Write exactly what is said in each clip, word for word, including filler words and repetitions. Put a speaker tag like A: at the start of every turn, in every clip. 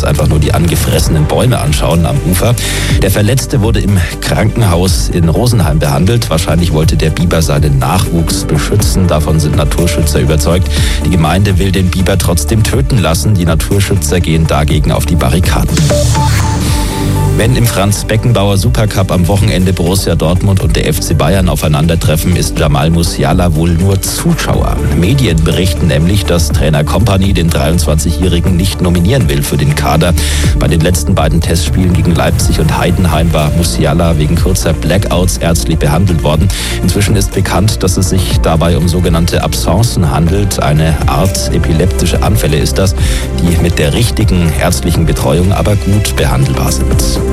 A: einfach nur die angefressenen Bäume anschauen am Ufer. Der Verletzte wurde im Krankenhaus in Rosenheim behandelt. Wahrscheinlich wollte der Biber seinen Nachwuchs beschützen. Davon sind Naturschützer überzeugt. Die Gemeinde will den Biber trotzdem töten lassen. Die Naturschützer gehen dagegen auf die Barrikaden. Wenn im Franz-Beckenbauer Supercup am Wochenende Borussia Dortmund und der F C Bayern aufeinandertreffen, ist Jamal Musiala wohl nur Zuschauer. Medien berichten nämlich, dass Trainer Kompany den dreiundzwanzigjährigen nicht nominieren will für den Kader. Bei den letzten beiden Testspielen gegen Leipzig und Heidenheim war Musiala wegen kurzer Blackouts ärztlich behandelt worden. Inzwischen ist bekannt, dass es sich dabei um sogenannte Absencen handelt. Eine Art epileptische Anfälle ist das, die mit der richtigen ärztlichen Betreuung aber gut behandelbar sind.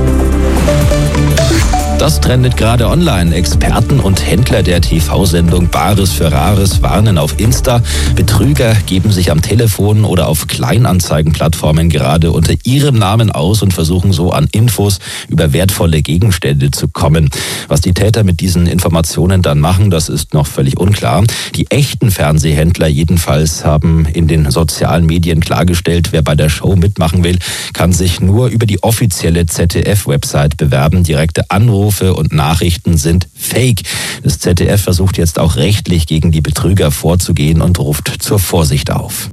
A: Das trendet gerade online. Experten und Händler der T V-Sendung Bares für Rares warnen auf Insta. Betrüger geben sich am Telefon oder auf Kleinanzeigenplattformen gerade unter ihrem Namen aus und versuchen so an Infos über wertvolle Gegenstände zu kommen. Was die Täter mit diesen Informationen dann machen, das ist noch völlig unklar. Die echten Fernsehhändler jedenfalls haben in den sozialen Medien klargestellt, wer bei der Show mitmachen will, kann sich nur über die offizielle Z D F-Website bewerben. Direkte Anrufe und Nachrichten sind fake. Das Z D F versucht jetzt auch rechtlich gegen die Betrüger vorzugehen und ruft zur Vorsicht auf.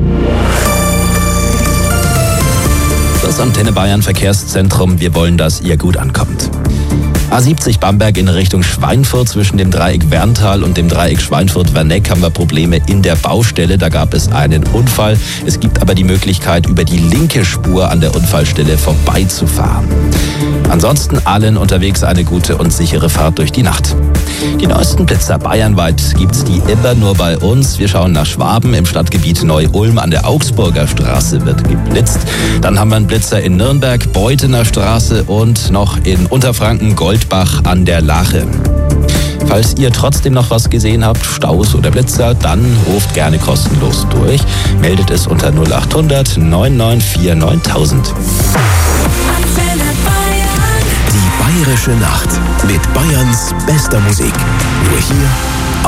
A: Das Antenne Bayern Verkehrszentrum. Wir wollen, dass ihr gut ankommt. A siebzig Bamberg in Richtung Schweinfurt. Zwischen dem Dreieck Werntal und dem Dreieck Schweinfurt-Werneck haben wir Probleme in der Baustelle. Da gab es einen Unfall. Es gibt aber die Möglichkeit, über die linke Spur an der Unfallstelle vorbeizufahren. Ansonsten allen unterwegs eine gute und sichere Fahrt durch die Nacht. Die neuesten Blitzer bayernweit gibt's die immer nur bei uns. Wir schauen nach Schwaben. Im Stadtgebiet Neu-Ulm an der Augsburger Straße wird geblitzt. Dann haben wir einen Blitzer in Nürnberg, Beutener Straße und noch in Unterfranken Goldbach an der Lache. Falls ihr trotzdem noch was gesehen habt, Staus oder Blitzer, dann ruft gerne kostenlos durch. Meldet es unter null acht hundert neun neun vier neuntausend.
B: Die Bayerische Nacht mit Bayerns bester Musik. Nur hier